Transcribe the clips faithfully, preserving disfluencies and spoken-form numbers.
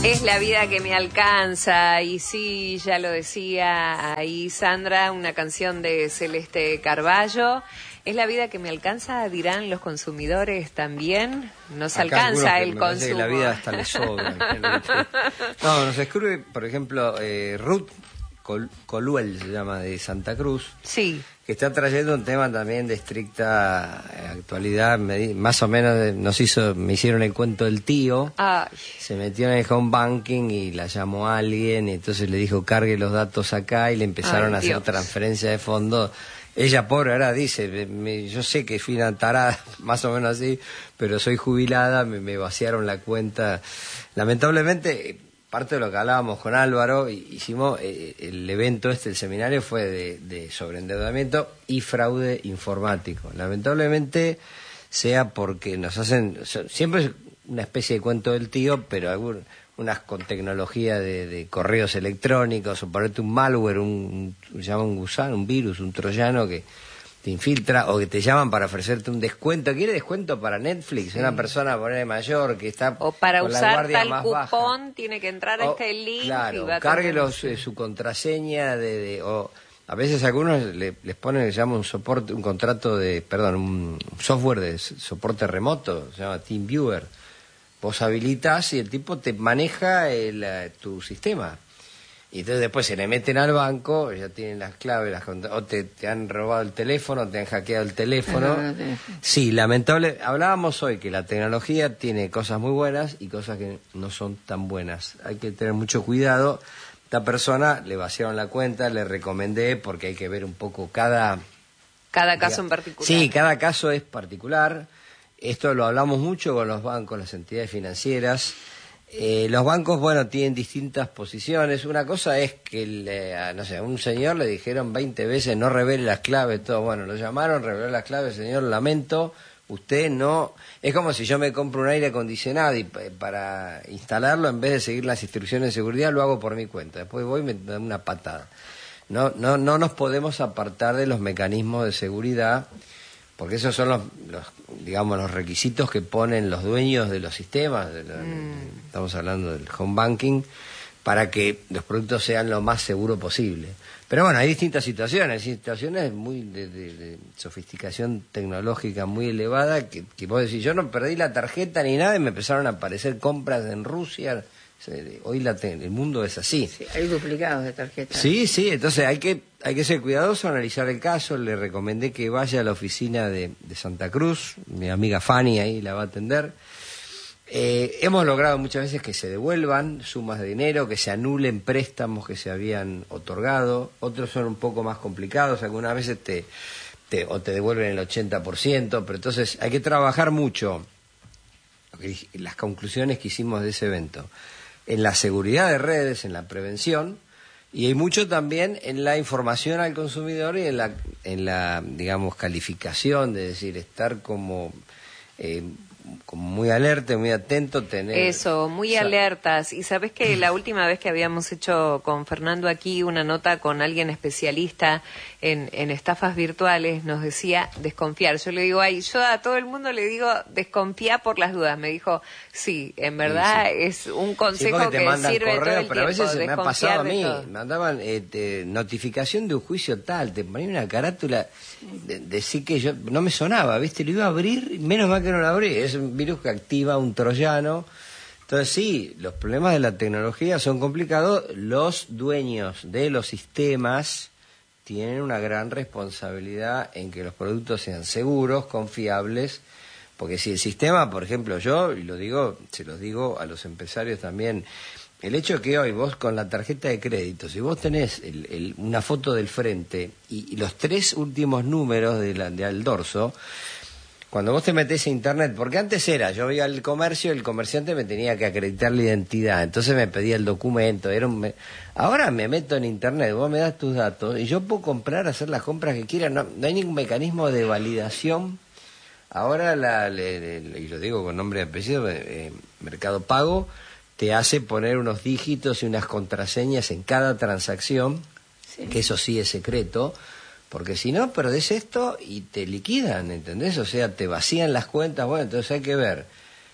Es la vida que me alcanza, y sí, ya lo decía ahí Sandra, una canción de Celeste Carballo. Es la vida que me alcanza, dirán los consumidores también. Nos Acá alcanza que el me consumo. Que la vida hasta le sobra. No, nos escribe, por ejemplo, eh, Ruth Col Coluel, se llama, de Santa Cruz. Sí. Que está trayendo un tema también de estricta actualidad, me, más o menos de, nos hizo, me hicieron el cuento del tío. Ay. Se metió en el home banking y la llamó a alguien, y entonces le dijo cargue los datos acá, y le empezaron Ay, a hacer Dios. transferencia de fondos. Ella, pobre, ahora dice, me, yo sé que fui una tarada, más o menos así, pero soy jubilada, me, me vaciaron la cuenta. Lamentablemente, parte de lo que hablábamos con Álvaro, hicimos eh, el evento este, el seminario fue de, de sobreendeudamiento y fraude informático. Lamentablemente, sea porque nos hacen, siempre es una especie de cuento del tío, pero algún, unas con tecnología de, de correos electrónicos, o ponerte un malware, un, un, se llama un gusano, un virus, un troyano que te infiltra, o que te llaman para ofrecerte un descuento. ¿Quiere descuento para Netflix? Sí. Una persona poner mayor que está o para con usar la guardia tal más cupón baja. Tiene que entrar o, a este link, claro, y va a cargue tener... los, eh, su contraseña de, de o a veces algunos le, les ponen, se llama un soporte, un contrato de, perdón, un software de soporte remoto, se llama TeamViewer. Vos habilitas y el tipo te maneja el, tu sistema. Y entonces después se le meten al banco, ya tienen las claves, las, o te, te han robado el teléfono, te han hackeado el teléfono. Sí, lamentable. Hablábamos hoy que la tecnología tiene cosas muy buenas y cosas que no son tan buenas. Hay que tener mucho cuidado. Esta persona le vaciaron la cuenta, le recomendé, porque hay que ver un poco cada... Cada caso en particular. Sí, cada caso es particular. Esto lo hablamos mucho con los bancos, las entidades financieras. Eh, los bancos, bueno, tienen distintas posiciones. Una cosa es que, el, eh, no sé, a un señor le dijeron veinte veces no revele las claves, todo. Bueno, lo llamaron, reveló las claves, señor, lamento, usted no... Es como si yo me compro un aire acondicionado y para instalarlo, en vez de seguir las instrucciones de seguridad, lo hago por mi cuenta. Después voy y me dan una patada. No, no, no nos podemos apartar de los mecanismos de seguridad, porque esos son los, los, digamos, los requisitos que ponen los dueños de los sistemas, de la, mm. estamos hablando del home banking, para que los productos sean lo más seguro posible. Pero bueno, hay distintas situaciones, hay situaciones muy de, de, de sofisticación tecnológica muy elevada, que, que vos decís, yo no perdí la tarjeta ni nada, y me empezaron a aparecer compras en Rusia. Hoy la el mundo es así. Sí, hay duplicados de tarjetas. Sí, sí, entonces hay que hay que ser cuidadoso, analizar el caso. Le recomendé que vaya a la oficina de, de Santa Cruz, mi amiga Fanny ahí la va a atender. Eh, hemos logrado muchas veces que se devuelvan sumas de dinero, que se anulen préstamos que se habían otorgado. Otros son un poco más complicados, algunas veces te, te o te devuelven el ochenta por ciento, pero entonces hay que trabajar mucho. Las conclusiones que hicimos de ese evento: en la seguridad de redes, en la prevención, y hay mucho también en la información al consumidor y en la, en la digamos, calificación, de decir, estar como, eh, como muy alerta, muy atento, tener... Eso, muy o sea, alertas. Y sabes que la última vez que habíamos hecho con Fernando aquí una nota con alguien especialista en, en estafas virtuales, nos decía desconfiar. Yo le digo, ay, yo a todo el mundo le digo desconfía por las dudas. Me dijo, sí, en verdad sí, sí. es un consejo sí, te que mandan sirve correo, todo el pero tiempo. A veces me ha pasado a mí, todo. me mandaban eh, te, notificación de un juicio tal, te ponían una carátula, de, decir que yo no me sonaba, ¿viste? Lo iba a abrir, menos mal que no lo abrí. Es un virus que activa un troyano. Entonces sí, los problemas de la tecnología son complicados. Los dueños de los sistemas tienen una gran responsabilidad en que los productos sean seguros, confiables, porque si el sistema, por ejemplo, yo, y lo digo, se los digo a los empresarios también, el hecho de que hoy vos con la tarjeta de crédito, si vos tenés el, el, una foto del frente y, y los tres últimos números de la, de al dorso, cuando vos te metés a internet, porque antes era, yo iba al comercio, el comerciante me tenía que acreditar la identidad, entonces me pedía el documento, era un... ahora me meto en internet, vos me das tus datos y yo puedo comprar, hacer las compras que quiera, no, no hay ningún mecanismo de validación. Ahora, la, le, le, y lo digo con nombre y apellido, eh, Mercado Pago te hace poner unos dígitos y unas contraseñas en cada transacción, sí. que eso sí es secreto, porque si no, perdés esto y te liquidan, ¿entendés? O sea, te vacían las cuentas. Bueno, entonces hay que ver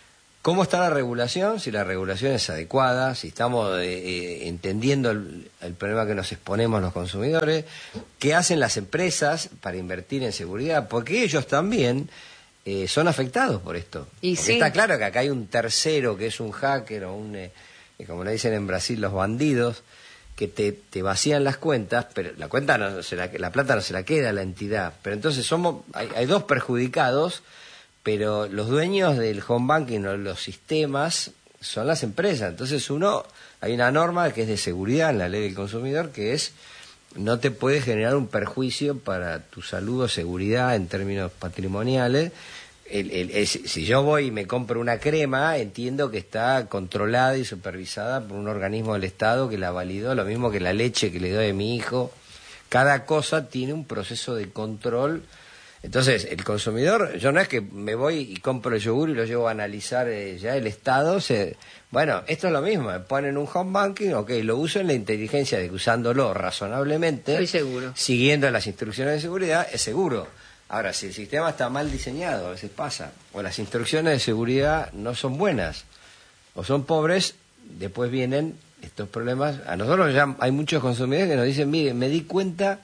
¿Cómo está la regulación? Si la regulación es adecuada, si estamos eh, eh, entendiendo el, el problema que nos exponemos los consumidores, qué hacen las empresas para invertir en seguridad, porque ellos también eh, son afectados por esto. Y porque sí. Está claro que acá hay un tercero que es un hacker o un, eh, como le dicen en Brasil, los bandidos, que te, te vacían las cuentas, pero la cuenta no se la, la plata no se la queda a la entidad. Pero entonces somos hay, hay dos perjudicados, pero los dueños del home banking o los sistemas son las empresas. Entonces uno, hay una norma que es de seguridad en la ley del consumidor, que es no te puede generar un perjuicio para tu salud o seguridad en términos patrimoniales. El, el, el, si yo voy y me compro una crema, entiendo que está controlada y supervisada por un organismo del Estado que la validó, lo mismo que la leche que le doy a mi hijo. Cada cosa tiene un proceso de control. Entonces, el consumidor, yo no es que me voy y compro el yogur y lo llevo a analizar eh, ya el Estado. Se, bueno, esto es lo mismo, me ponen un home banking, ok, lo uso en la inteligencia de que usándolo razonablemente, Estoy seguro. siguiendo las instrucciones de seguridad, es seguro. Ahora, si el sistema está mal diseñado, a veces pasa, o las instrucciones de seguridad no son buenas, o son pobres, después vienen estos problemas. A nosotros ya hay muchos consumidores que nos dicen, mire, me di cuenta...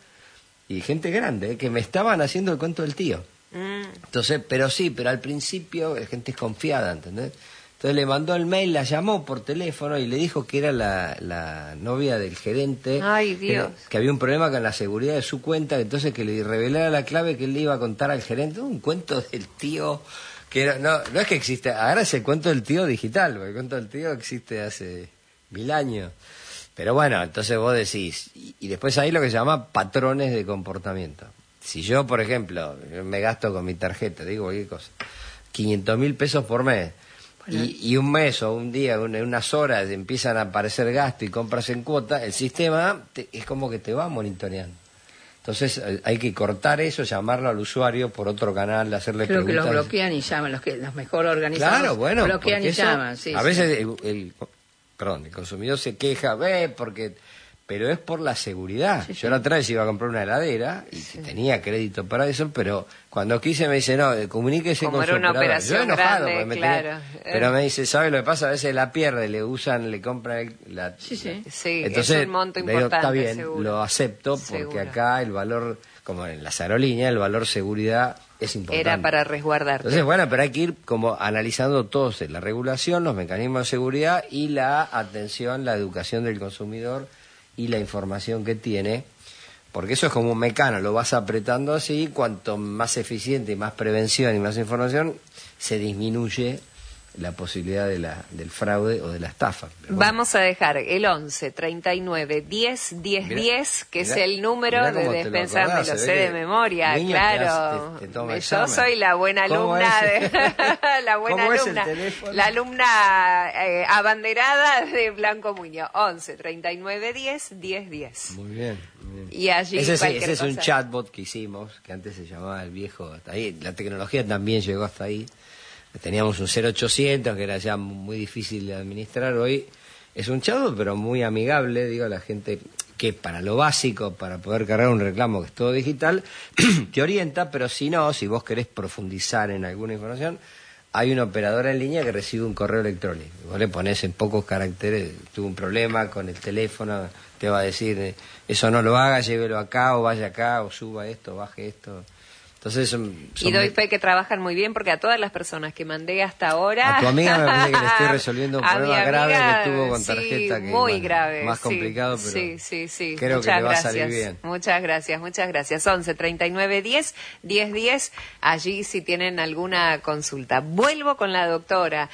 Y gente grande, ¿eh? que me estaban haciendo el cuento del tío. Mm. Entonces, pero sí, pero al principio la gente es confiada, ¿entendés? Entonces le mandó el mail, la llamó por teléfono y le dijo que era la, la novia del gerente. Ay, Dios. Que, que había un problema con la seguridad de su cuenta, entonces que le revelara la clave que él le iba a contar al gerente. Un cuento del tío que era, no, no es que existe, ahora es el cuento del tío digital, porque el cuento del tío existe hace mil años. Pero bueno, entonces vos decís, y, y después hay lo que se llama patrones de comportamiento. Si yo, por ejemplo, yo me gasto con mi tarjeta, digo cualquier cosa, quinientos mil pesos por mes, bueno. y, y un mes o un día, en unas horas empiezan a aparecer gastos y compras en cuota, el sistema te, es como que te va monitoreando. Entonces hay que cortar eso, llamarlo al usuario por otro canal, hacerle Creo preguntas. que los bloquean y llaman, los que los mejor organizados. Claro, bueno, bloquean y eso, llaman, sí. A sí. veces el, el Perdón, el consumidor se queja, ve, porque... Pero es por la seguridad. Sí, Yo sí. la otra vez iba a comprar una heladera y sí. tenía crédito para eso, pero cuando quise me dice, no, comuníquese Como con era su una operador. operación Yo enojado, grande, porque me claro. tenía... Pero me dice, ¿sabe lo que pasa? A veces la pierde, le usan, le compran la... Sí, sí. Sí, Entonces, es un monto le digo, importante, está bien, seguro. lo acepto, porque Seguro. acá el valor, como en las aerolíneas, el valor seguridad es importante. Era para resguardarte. Entonces, bueno, pero hay que ir como analizando todos, la regulación, los mecanismos de seguridad y la atención, la educación del consumidor y la información que tiene, porque eso es como un mecano, lo vas apretando así, cuanto más eficiente y más prevención y más información, se disminuye la posibilidad de la, del fraude o de la estafa. Pero bueno. Vamos a dejar el once, treinta y nueve, diez, diez, Mirá, diez, que mirá, es el número mirá de cómo te lo Despensa, me acordás, lo se sé ve de que memoria, niño claro. te hace- te toma Yo examen. soy la buena ¿Cómo alumna, es? de, la buena ¿Cómo es el alumna, teléfono? la alumna eh, abanderada de Blanco Muñoz. once, treinta y nueve, diez, diez, diez. Muy bien. muy bien. Y allí Ese, es, cualquier ese es un cosa. chatbot que hicimos, que antes se llamaba el viejo, hasta ahí. La tecnología también llegó hasta ahí. Teníamos un cero ochocientos que era ya muy difícil de administrar. Hoy es un chatbot, pero muy amigable, digo, a la gente que para lo básico, para poder cargar un reclamo que es todo digital, te orienta, pero si no, si vos querés profundizar en alguna información, hay una operadora en línea que recibe un correo electrónico. Vos le ponés en pocos caracteres, tuve un problema con el teléfono, te va a decir, eso no lo haga, llévelo acá, o vaya acá, o suba esto, baje esto. Entonces son, son Y doy fe que trabajan muy bien, porque a todas las personas que mandé hasta ahora... A tu amiga me parece que le estoy resolviendo un A problema mi grave amiga, que tuvo con sí, tarjeta, que muy bueno, grave, más sí, complicado, pero sí, sí, sí. creo Muchas que le va gracias. a salir bien. Muchas gracias, muchas gracias. once, treinta y nueve, diez, diez, diez, allí si tienen alguna consulta. Vuelvo con la doctora,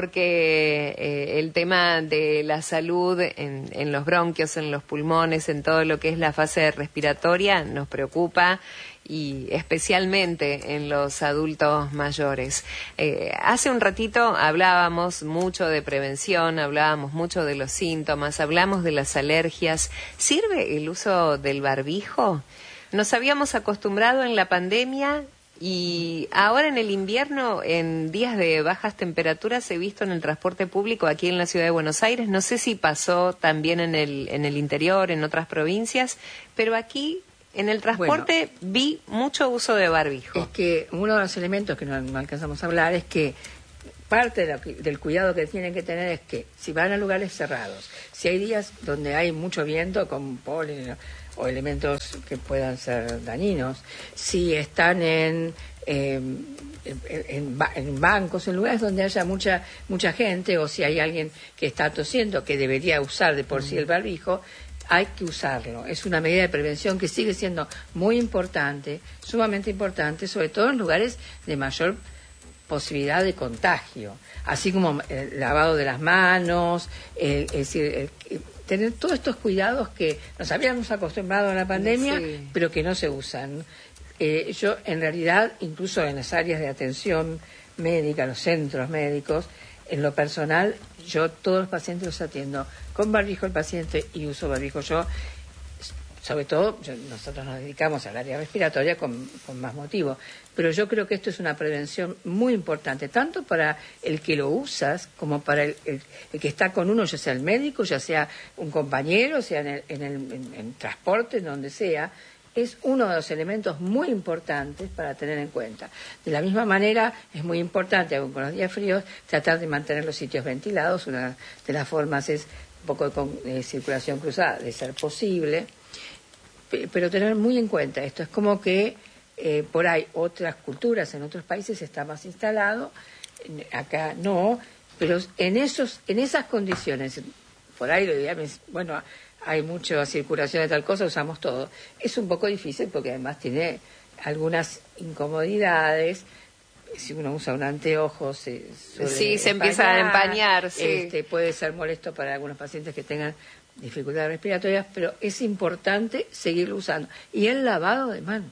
porque eh, el tema de la salud en, en los bronquios, en los pulmones, en todo lo que es la fase respiratoria, nos preocupa, y especialmente en los adultos mayores. Eh, hace un ratito hablábamos mucho de prevención, hablábamos mucho de los síntomas, hablamos de las alergias. ¿Sirve el uso del barbijo? Nos habíamos acostumbrado en la pandemia y ahora en el invierno, en días de bajas temperaturas, he visto en el transporte público aquí en la ciudad de Buenos Aires, no sé si pasó también en el, en el interior, en otras provincias, pero aquí... En el transporte bueno, vi mucho uso de barbijo. Es que uno de los elementos que no, no alcanzamos a hablar es que parte de la, del cuidado que tienen que tener es que si van a lugares cerrados, si hay días donde hay mucho viento con polen o elementos que puedan ser dañinos, si están en, eh, en, en, en bancos, en lugares donde haya mucha mucha gente, o si hay alguien que está tosiendo, que debería usar de por sí el barbijo, hay que usarlo. Es una medida de prevención que sigue siendo muy importante, sumamente importante, sobre todo en lugares de mayor posibilidad de contagio, así como el lavado de las manos, eh, es decir, el, el, tener todos estos cuidados que nos habíamos acostumbrado a la pandemia, sí, pero que no se usan. Eh, yo, en realidad, incluso en las áreas de atención médica, los centros médicos, en lo personal, yo todos los pacientes los atiendo con barbijo el paciente y uso barbijo yo. Sobre todo, yo, nosotros nos dedicamos al área respiratoria con, con más motivo, pero yo creo que esto es una prevención muy importante, tanto para el que lo usas como para el, el, el que está con uno, ya sea el médico, ya sea un compañero, sea en el, en el en, en transporte, en donde sea. Es uno de los elementos muy importantes para tener en cuenta. De la misma manera, es muy importante, aún con los días fríos, tratar de mantener los sitios ventilados. Una de las formas es un poco de, de circulación cruzada, de ser posible, pero tener muy en cuenta esto. Es como que eh, por ahí otras culturas, en otros países está más instalado, acá no, pero en esos en esas condiciones, por ahí lo ideal es, bueno, hay mucha circulación de tal cosa, usamos todo. Es un poco difícil porque además tiene algunas incomodidades. Si uno usa un anteojo, se suele sí, se empañar, empieza a empañar, sí. Este, puede ser molesto para algunos pacientes que tengan dificultades respiratorias, pero es importante seguirlo usando. Y el lavado de manos.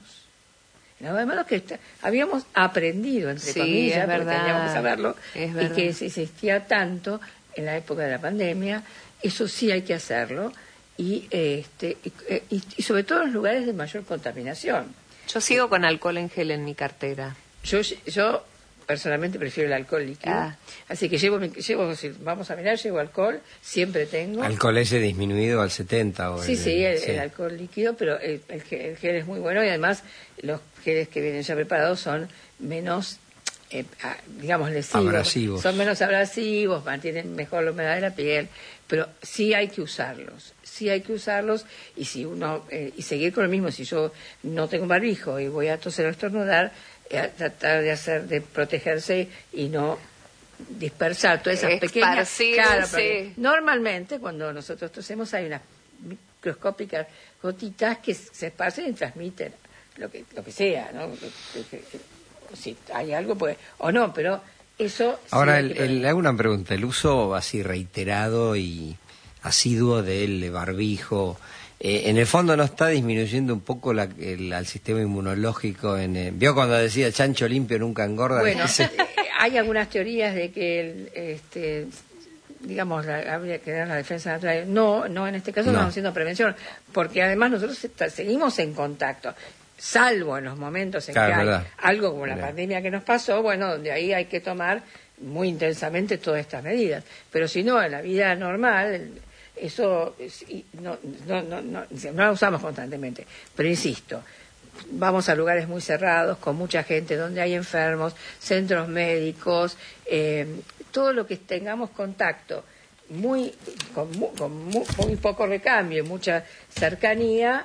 El lavado de manos que está, habíamos aprendido, entre sí, comillas, es porque verdad, teníamos que saberlo, es y verdad. que se existía tanto en la época de la pandemia. Eso sí hay que hacerlo. Y, este, y, y, y sobre todo en los lugares de mayor contaminación. Yo sigo con alcohol en gel en mi cartera. Yo, yo personalmente prefiero el alcohol líquido, ah. así que llevo, llevo, si vamos a mirar, llevo alcohol, siempre tengo. ¿Alcohol ese disminuido al setenta? O sí, el, sí, el, sí, el alcohol líquido, pero el, el, gel, el gel es muy bueno y además los geles que vienen ya preparados son menos, eh, digamos, lesivos. Abrasivos. Son menos abrasivos, mantienen mejor la humedad de la piel, pero sí hay que usarlos. Sí hay que usarlos y si uno eh, y seguir con lo mismo. Si yo no tengo barbijo y voy a toser o estornudar, eh, tratar de hacer de protegerse y no dispersar todas esas pequeñas. Claro, sí. Normalmente cuando nosotros tosemos hay unas microscópicas gotitas que se esparcen y transmiten lo que lo que sea, ¿no? Que, que, que, si hay algo pues o no, pero eso. Ahora sí el, el, le hago una pregunta. El uso así reiterado y asiduo del barbijo, eh, en el fondo no está disminuyendo un poco la, el, al sistema inmunológico. En, eh, ¿vio cuando decía chancho limpio nunca engorda? Bueno, eh, hay algunas teorías de que, el, este, digamos, la, habría que dar la defensa natural. No, no, en este caso no. Estamos haciendo prevención, porque además nosotros está, seguimos en contacto. Salvo en los momentos en claro, que hay verdad. algo como la verdad. pandemia que nos pasó, bueno, donde ahí hay que tomar muy intensamente todas estas medidas. Pero si no, en la vida normal, eso no, no, no, no, no la usamos constantemente. Pero insisto, vamos a lugares muy cerrados, con mucha gente, donde hay enfermos, centros médicos, eh, todo lo que tengamos contacto, muy con, muy, con muy, muy poco recambio, mucha cercanía,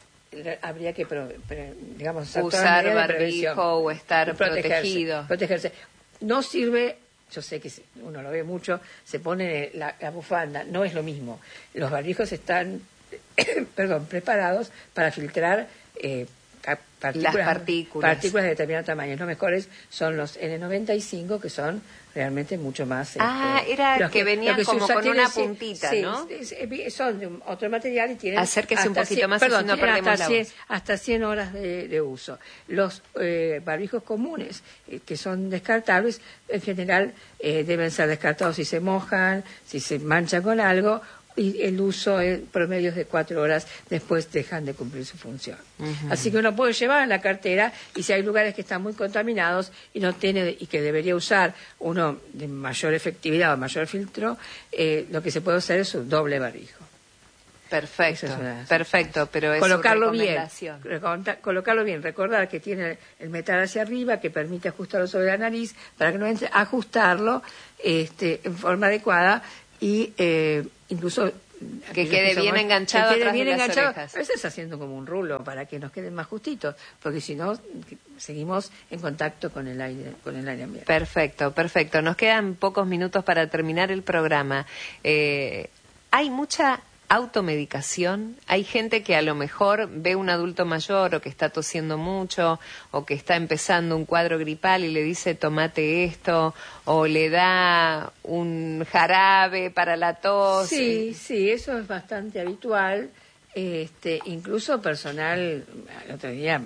habría que, digamos, usar barbijo o estar protegerse, protegido. Protegerse. No sirve, yo sé que uno lo ve mucho, se pone la, la bufanda, no es lo mismo. Los barbijos están, perdón, preparados para filtrar eh, partículas, las partículas. partículas de determinado tamaño. Los mejores son los ene noventa y cinco, que son realmente mucho más. Ah, este, era que, que venían que como con tiene, una puntita, sí, ¿no? Sí, son de un, otro material y tienen. Acérquese un poquito cien, más, perdón, si no perdemos hasta, la cien, voz. hasta cien horas de, de uso. Los eh, barbijos comunes, eh, que son descartables, en general eh, deben ser descartados si se mojan, si se manchan con algo, y el uso en promedios de cuatro horas después dejan de cumplir su función. Uh-huh. Así que uno puede llevar en la cartera, y si hay lugares que están muy contaminados y no tiene y que debería usar uno de mayor efectividad o mayor filtro, eh, lo que se puede hacer es un doble barbijo. Perfecto, Esa es una- perfecto, pero es colocarlo su bien, recomendación. reconta- colocarlo bien, recordar que tiene el metal hacia arriba, que permite ajustarlo sobre la nariz, para que no entre, ajustarlo este, en forma adecuada y eh, incluso Que aquellos quede bien somos- enganchado que quede atrás bien de las enganchado, orejas. a veces haciendo como un rulo para que nos queden más justitos, porque si no seguimos en contacto con el aire, con el aire ambiente. Perfecto, perfecto. Nos quedan pocos minutos para terminar el programa. Eh, hay mucha automedicación. Hay gente que a lo mejor ve un adulto mayor o que está tosiendo mucho o que está empezando un cuadro gripal y le dice tomate esto o le da un jarabe para la tos. Sí, sí, eso es bastante habitual. Este, incluso personal, el otro día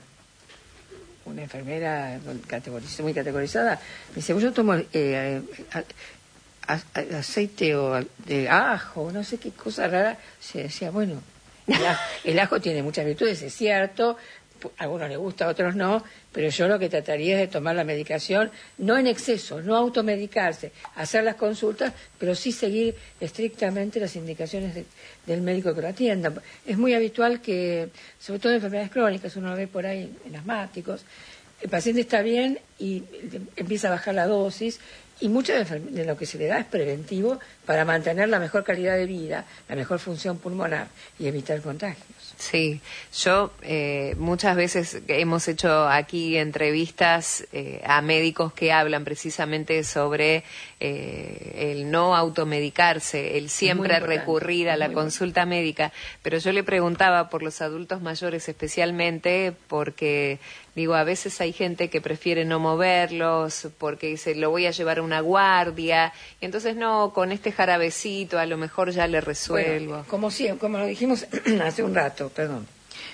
una enfermera categoriz- muy categorizada me dice, yo tomo eh, a- a- a- aceite o de ajo, no sé qué cosa rara. Se decía, bueno, el ajo, el ajo tiene muchas virtudes, es cierto, a algunos les gusta, a otros no, pero yo lo que trataría es de tomar la medicación, no en exceso, no automedicarse, hacer las consultas, pero sí seguir estrictamente las indicaciones de- del médico que lo atienda. Es muy habitual que, sobre todo en enfermedades crónicas, uno lo ve por ahí en asmáticos, el paciente está bien y empieza a bajar la dosis, y mucho de, enfer- de lo que se le da es preventivo para mantener la mejor calidad de vida, la mejor función pulmonar y evitar contagios. Sí, yo eh, muchas veces hemos hecho aquí entrevistas eh, a médicos que hablan precisamente sobre eh, el no automedicarse, el siempre importante, recurrir a es la muy consulta médica, pero yo le preguntaba por los adultos mayores especialmente porque digo, a veces hay gente que prefiere no moverlos porque dice, lo voy a llevar a una guardia, y entonces no, con este jarabecito a lo mejor ya le resuelvo. Bueno, como, siempre, como lo dijimos hace un rato, perdón.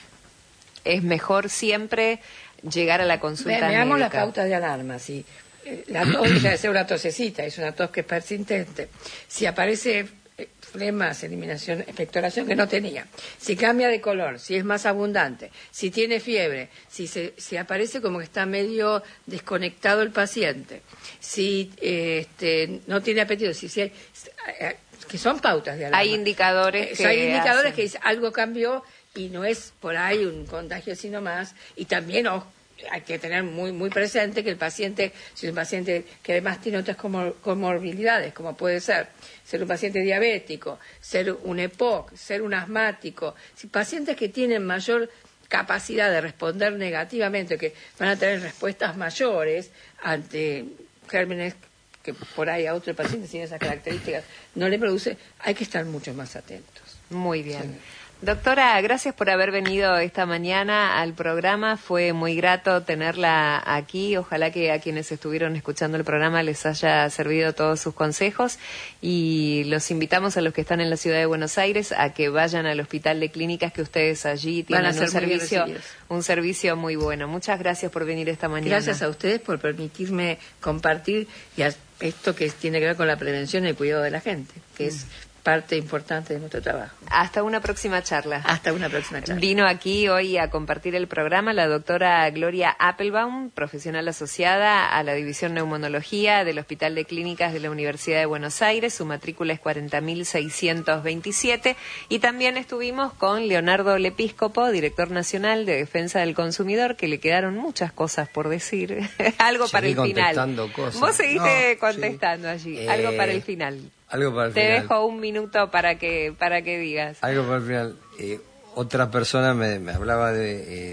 Es mejor siempre llegar a la consulta Ve- Veamos las médica. pautas de alarma. Si eh, la tos deja de ser una tosecita, es una tos que es persistente. Si aparece eh, flemas, eliminación, expectoración que no tenía. Si cambia de color, si es más abundante, si tiene fiebre, si, se, si aparece como que está medio desconectado el paciente, si eh, este, no tiene apetito, si, si hay, eh, que son pautas de alarma. Hay indicadores Eh, que hay indicadores hacen. que dicen algo cambió y no es por ahí un contagio sino más. Y también ojo, hay que tener muy muy presente que el paciente, si es un paciente que además tiene otras comor- comorbilidades, como puede ser ser un paciente diabético, ser un E P O C, ser un asmático, si pacientes que tienen mayor capacidad de responder negativamente, que van a tener respuestas mayores ante gérmenes que por ahí a otro paciente sin esas características no le produce, hay que estar mucho más atentos. Muy bien. Doctora, gracias por haber venido esta mañana al programa. Fue muy grato tenerla aquí. Ojalá que a quienes estuvieron escuchando el programa les haya servido todos sus consejos. Y los invitamos a los que están en la ciudad de Buenos Aires a que vayan al Hospital de Clínicas, que ustedes allí Van a tienen un ser muy bien servicio, recibidos. un servicio muy bueno. Muchas gracias por venir esta mañana. Gracias a ustedes por permitirme compartir y a- esto que tiene que ver con la prevención y el cuidado de la gente, que es parte importante de nuestro trabajo. Hasta una próxima charla. Hasta una próxima charla. Vino aquí hoy a compartir el programa la doctora Gloria Appelbaum, profesional asociada a la División Neumonología del Hospital de Clínicas de la Universidad de Buenos Aires. Su matrícula es cuarenta mil seiscientos veintisiete. Y también estuvimos con Leonardo Lepíscopo, director nacional de Defensa del Consumidor, que le quedaron muchas cosas por decir. Algo Seguí para el final. contestando cosas. Vos seguiste No, contestando allí. Eh, Algo para el final. Algo para el Te final. dejo un minuto para que, para que digas. Algo para el final. Eh, otra persona me, me hablaba de... Eh,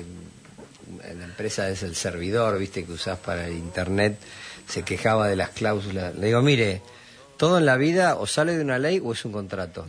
la empresa es el servidor, viste, que usás para el internet, se quejaba de las cláusulas. Le digo, mire, todo en la vida o sale de una ley o es un contrato.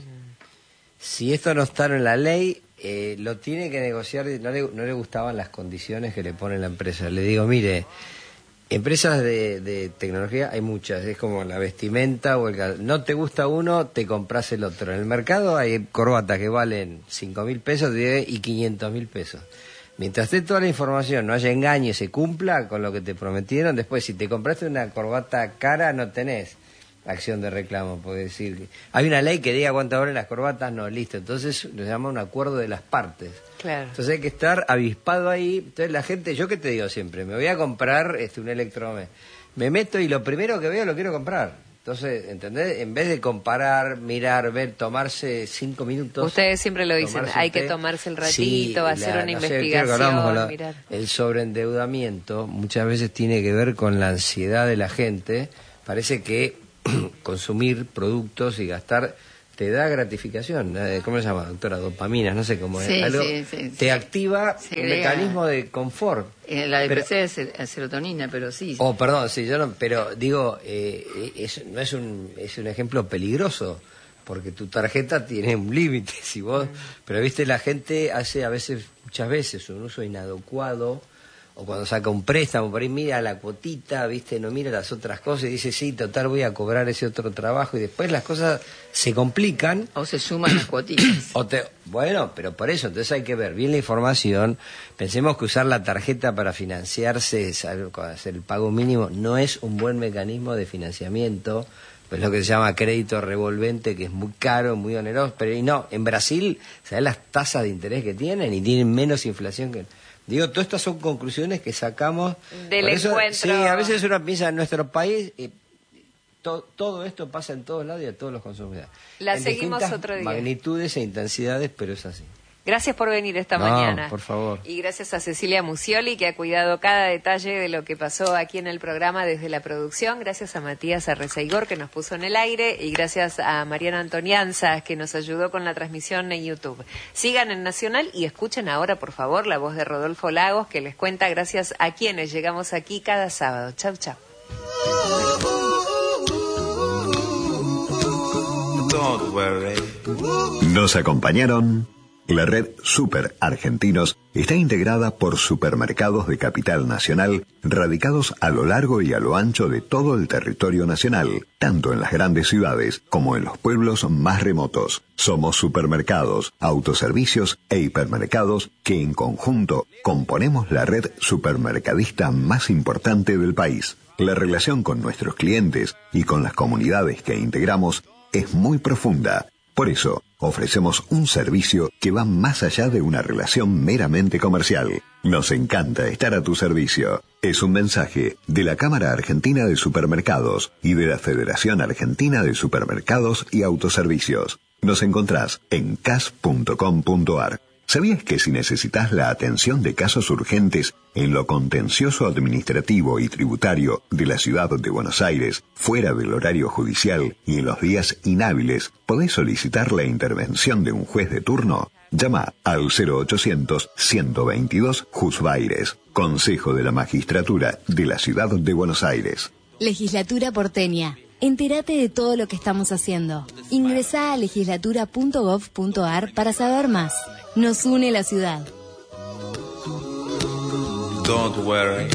Si esto no está en la ley, eh, lo tiene que negociar. No le, no le gustaban las condiciones que le pone la empresa. Le digo, mire, empresas de, de tecnología hay muchas, es como la vestimenta o el gal- no te gusta uno, te compras el otro. En el mercado hay corbatas que valen cinco mil pesos y quinientos mil pesos. Mientras esté toda la información, no haya engaño y se cumpla con lo que te prometieron, después si te compraste una corbata cara no tenés acción de reclamo, puede decir. Hay una ley que diga cuánto valen las corbatas, no, listo. Entonces lo llama un acuerdo de las partes. Claro. Entonces hay que estar avispado ahí. Entonces la gente, yo que te digo siempre, me voy a comprar este un electrodoméstico. Me meto y lo primero que veo lo quiero comprar. Entonces, ¿entendés? En vez de comparar, mirar, ver, tomarse cinco minutos... Ustedes siempre lo dicen, hay que tomarse el ratito, sí, hacer la, una no investigación, sé, con la, mirar. El sobreendeudamiento muchas veces tiene que ver con la ansiedad de la gente. Parece que consumir productos y gastar te da gratificación. ¿Cómo se llama, doctora? Dopaminas, no sé cómo es. Sí, Algo, sí, sí, te sí. activa sí, un mecanismo de confort. Eh, la depresión es la serotonina, pero sí. Oh, perdón, sí, yo no, pero digo, eh, es, no es un, es un ejemplo peligroso, porque tu tarjeta tiene un límite, si vos, mm. pero viste, la gente hace a veces, muchas veces, un uso inadecuado, o cuando saca un préstamo, por ahí mira la cuotita, viste, no mira las otras cosas y dice, sí, total, voy a cobrar ese otro trabajo, y después las cosas se complican. O se suman las cuotitas. O te, bueno, pero por eso, entonces hay que ver bien la información. Pensemos que usar la tarjeta para financiarse, hacer el pago mínimo, no es un buen mecanismo de financiamiento. Pues lo que se llama crédito revolvente, que es muy caro, muy oneroso. Pero y no, en Brasil, ¿sabes las tasas de interés que tienen? Y tienen menos inflación que... Digo, todas estas son conclusiones que sacamos del eso, encuentro. Sí, a veces uno piensa en nuestro país, y to, todo esto pasa en todos lados y a todos los consumidores. La en seguimos otro día. Magnitudes e intensidades, pero es así. Gracias por venir esta no, mañana. Por favor. Y gracias a Cecilia Musioli, que ha cuidado cada detalle de lo que pasó aquí en el programa desde la producción. Gracias a Matías Arrezaigor, que nos puso en el aire. Y gracias a Mariana Antonianza, que nos ayudó con la transmisión en YouTube. Sigan en Nacional y escuchen ahora, por favor, la voz de Rodolfo Lagos, que les cuenta gracias a quienes llegamos aquí cada sábado. Chau, chau. Don't worry. Nos acompañaron... La red Super Argentinos está integrada por supermercados de capital nacional radicados a lo largo y a lo ancho de todo el territorio nacional, tanto en las grandes ciudades como en los pueblos más remotos. Somos supermercados, autoservicios e hipermercados que en conjunto componemos la red supermercadista más importante del país. La relación con nuestros clientes y con las comunidades que integramos es muy profunda. Por eso, ofrecemos un servicio que va más allá de una relación meramente comercial. Nos encanta estar a tu servicio. Es un mensaje de la Cámara Argentina de Supermercados y de la Federación Argentina de Supermercados y Autoservicios. Nos encontrás en c a s punto com punto a r. ¿Sabías que si necesitas la atención de casos urgentes en lo contencioso administrativo y tributario de la ciudad de Buenos Aires, fuera del horario judicial y en los días inhábiles, podés solicitar la intervención de un juez de turno? Llama al cero ochocientos, ciento veintidós, Juzbaires, Consejo de la Magistratura de la Ciudad de Buenos Aires. Legislatura porteña. Entérate de todo lo que estamos haciendo. Ingresá a legislatura punto gov punto a r para saber más. Nos une la ciudad. Don't worry.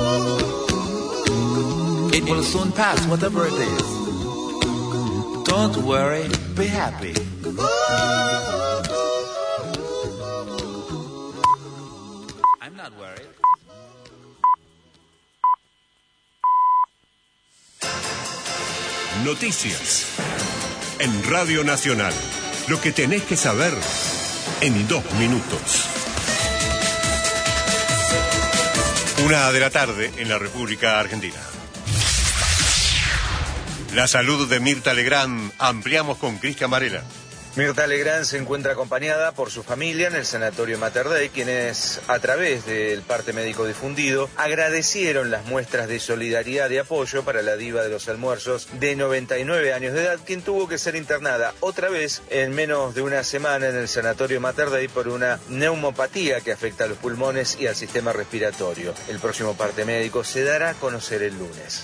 It will soon pass, whatever it is. Don't worry, be happy. I'm not worried. Noticias en Radio Nacional. Lo que tenés que saber en dos minutos. Una de la tarde en la República Argentina. La salud de Mirta Legrand. Ampliamos con Cristian Varela. Mirta Legrand se encuentra acompañada por su familia en el Sanatorio Mater Dei, quienes a través del parte médico difundido agradecieron las muestras de solidaridad y apoyo para la diva de los almuerzos de noventa y nueve años de edad, quien tuvo que ser internada otra vez en menos de una semana en el Sanatorio Mater Dei por una neumopatía que afecta a los pulmones y al sistema respiratorio. El próximo parte médico se dará a conocer el lunes.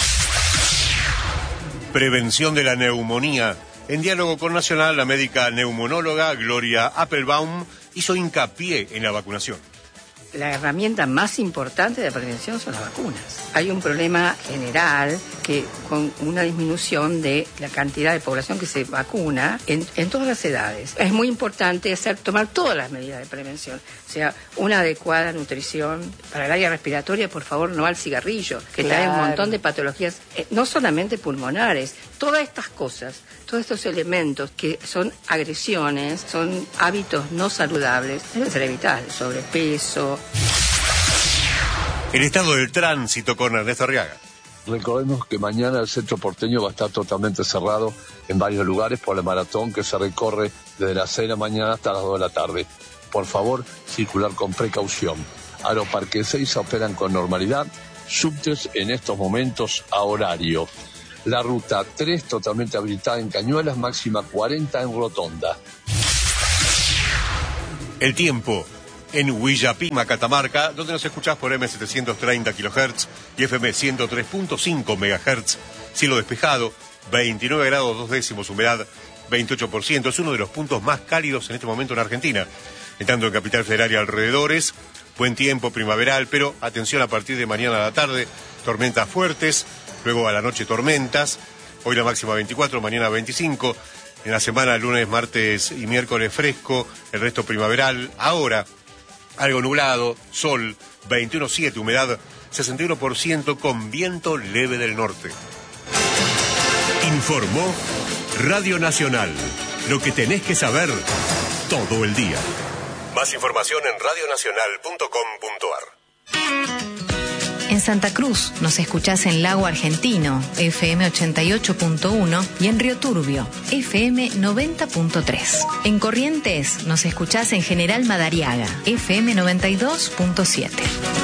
Prevención de la neumonía. En diálogo con Nacional, la médica neumonóloga Gloria Appelbaum hizo hincapié en la vacunación. La herramienta más importante de prevención son las vacunas. Hay un problema general que con una disminución de la cantidad de población que se vacuna en, en todas las edades. Es muy importante hacer tomar todas las medidas de prevención, o sea, una adecuada nutrición para el área respiratoria, por favor, no al cigarrillo, que claro. trae un montón de patologías, eh, no solamente pulmonares, todas estas cosas, todos estos elementos que son agresiones, son hábitos no saludables, deben ser evitados, sobrepeso. El estado del tránsito con Ernesto Arriaga. Recordemos que mañana el centro porteño va a estar totalmente cerrado en varios lugares por la maratón que se recorre desde las seis de la mañana hasta las dos de la tarde. Por favor, circular con precaución. Aeroparque Ezeiza operan con normalidad. Subtes en estos momentos a horario. La ruta tres totalmente habilitada en Cañuelas, máxima cuarenta en Rotonda. El tiempo en Huillapima, Catamarca, donde nos escuchás por eme setecientos treinta kilohertz y efe eme ciento tres punto cinco megahertz. Cielo despejado, veintinueve grados dos décimos, humedad veintiocho por ciento. Es uno de los puntos más cálidos en este momento en Argentina. En tanto en Capital Federal y alrededores, buen tiempo primaveral, pero atención a partir de mañana a la tarde, tormentas fuertes, luego a la noche tormentas. Hoy la máxima veinticuatro, mañana veinticinco. En la semana, lunes, martes y miércoles fresco, el resto primaveral. Ahora, algo nublado, sol, veintiuno punto siete, humedad sesenta y uno por ciento con viento leve del norte. Informó Radio Nacional. Lo que tenés que saber todo el día. Más información en radio nacional punto com punto ar. En Santa Cruz nos escuchás en Lago Argentino, efe eme ochenta y ocho punto uno, y en Río Turbio, efe eme noventa punto tres. En Corrientes nos escuchás en General Madariaga, efe eme noventa y dos punto siete.